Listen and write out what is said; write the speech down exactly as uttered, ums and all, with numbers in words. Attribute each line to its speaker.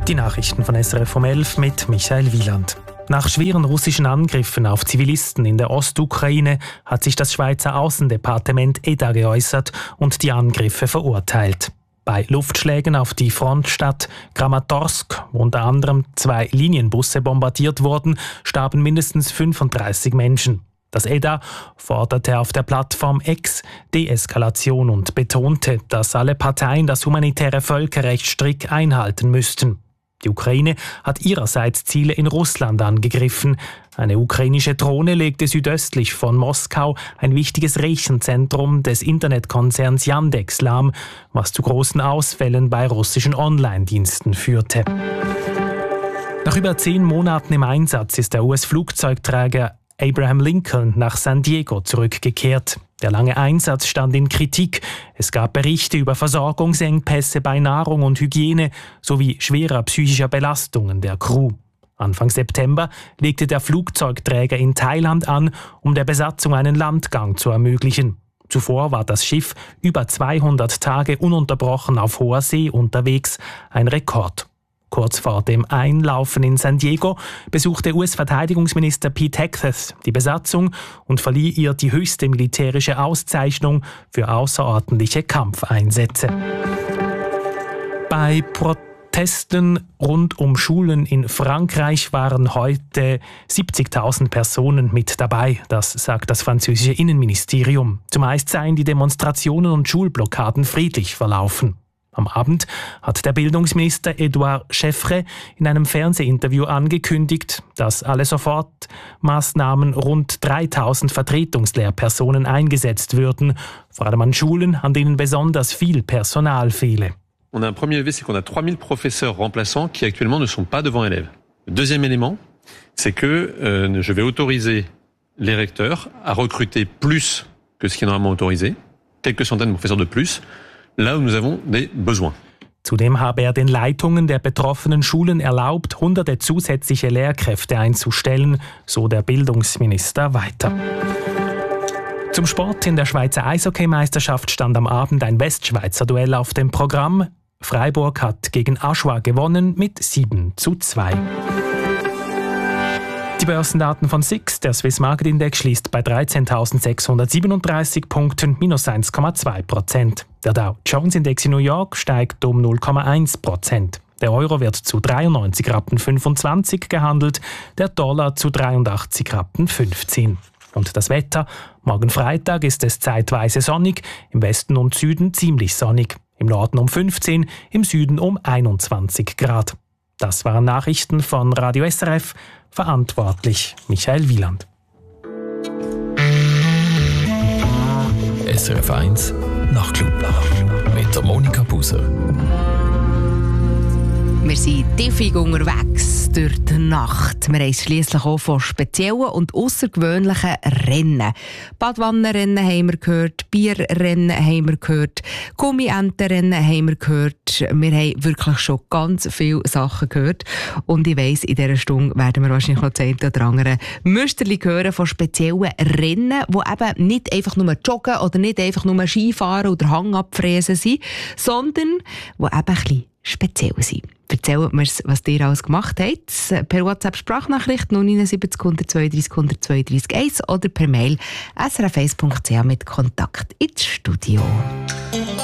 Speaker 1: Die Nachrichten von S R F um elf mit Michael Wieland. Nach schweren russischen Angriffen auf Zivilisten in der Ostukraine hat sich das Schweizer Außendepartement E D A geäußert und die Angriffe verurteilt. Bei Luftschlägen auf die Frontstadt Kramatorsk, wo unter anderem zwei Linienbusse bombardiert wurden, starben mindestens fünfunddreißig Menschen. Das E D A forderte auf der Plattform X Deeskalation und betonte, dass alle Parteien das humanitäre Völkerrecht strikt einhalten müssten. Die Ukraine hat ihrerseits Ziele in Russland angegriffen. Eine ukrainische Drohne legte südöstlich von Moskau ein wichtiges Rechenzentrum des Internetkonzerns Yandex lahm, was zu großen Ausfällen bei russischen Online-Diensten führte. Nach über zehn Monaten im Einsatz ist der U S-Flugzeugträger Abraham Lincoln nach San Diego zurückgekehrt. Der lange Einsatz stand in Kritik. Es gab Berichte über Versorgungsengpässe bei Nahrung und Hygiene sowie schwerer psychischer Belastungen der Crew. Anfang September legte der Flugzeugträger in Thailand an, um der Besatzung einen Landgang zu ermöglichen. Zuvor war das Schiff über zweihundert Tage ununterbrochen auf hoher See unterwegs, ein Rekord. Kurz vor dem Einlaufen in San Diego besuchte U S-Verteidigungsminister Pete Hegseth die Besatzung und verlieh ihr die höchste militärische Auszeichnung für außerordentliche Kampfeinsätze. Bei Protesten rund um Schulen in Frankreich waren heute siebzigtausend Personen mit dabei, das sagt das französische Innenministerium. Zumeist seien die Demonstrationen und Schulblockaden friedlich verlaufen. Am Abend hat der Bildungsminister Edouard Scheffre in einem Fernsehinterview angekündigt, dass alle Sofortmaßnahmen rund dreitausend Vertretungslehrpersonen eingesetzt würden, vor allem an Schulen, an denen besonders viel Personal fehle.
Speaker 2: On a un premier levier, c'est qu'on a trois mille professeurs remplaçants qui actuellement ne sont pas devant élèves. Le deuxième élément, c'est que euh, je vais autoriser les recteurs à recruter plus que ce qui est normalement autorisé, quelques centaines de professeurs de plus, là où nous avons des besoins.
Speaker 1: Zudem habe er den Leitungen der betroffenen Schulen erlaubt, hunderte zusätzliche Lehrkräfte einzustellen, so der Bildungsminister weiter. Zum Sport: in der Schweizer Eishockeymeisterschaft stand am Abend ein Westschweizer Duell auf dem Programm. Freiburg hat gegen Aschua gewonnen mit sieben zu zwei. Die Börsendaten von S I X, der Swiss Market Index, schließt bei dreizehntausendsechshundertsiebenunddreißig Punkten, minus eins Komma zwei Prozent. Der Dow Jones Index in New York steigt um null Komma eins Prozent. Der Euro wird zu dreiundneunzig Rappen fünfundzwanzig gehandelt, der Dollar zu dreiundachtzig Rappen fünfzehn. Und das Wetter: morgen Freitag ist es zeitweise sonnig, im Westen und Süden ziemlich sonnig, im Norden um fünfzehn, im Süden um einundzwanzig Grad. Das waren Nachrichten von Radio S R F, verantwortlich Michael Wieland.
Speaker 3: S R F eins Nachtclub mit der Monika Buser.
Speaker 4: Wir sind tiefig unterwegs durch die Nacht. Wir haben es schliesslich auch von speziellen und außergewöhnlichen Rennen. Badwannenrennen haben wir gehört, Bierrennen haben wir gehört, Gummientenrennen haben wir gehört. Wir haben wirklich schon ganz viele Sachen gehört. Und ich weiss, in dieser Stunde werden wir wahrscheinlich noch das eine oder andere Müsterli hören von speziellen Rennen, die eben nicht einfach nur joggen oder nicht einfach nur Skifahren oder Hang abfräsen sind, sondern die eben ein bisschen speziell sind. Erzählt mir, was ihr alles gemacht habt. Per WhatsApp-Sprachnachricht null neun sieben null eins zwei drei null zwei drei eins oder per Mail s r f eins punkt c h mit Kontakt ins Studio.